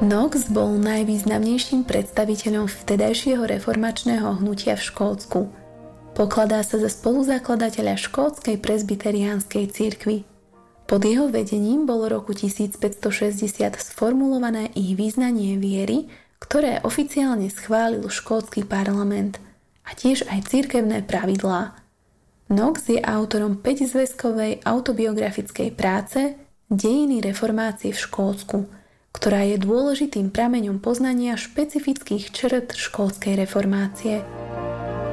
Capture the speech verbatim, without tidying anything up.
Knox bol najvýznamnejším predstaviteľom vtedajšieho reformačného hnutia v Škótsku. Pokladá sa za spoluzakladateľa škótskej presbyteriánskej cirkvi. Pod jeho vedením bolo roku tisícpäťstošesťdesiat sformulované ich význanie viery, ktoré oficiálne schválil škótsky parlament, a tiež aj cirkevné pravidlá. Knox je autorom päťzväzkovej autobiografickej práce Dejiny reformácie v Škótsku, ktorá je dôležitým prameňom poznania špecifických črt škótskej reformácie.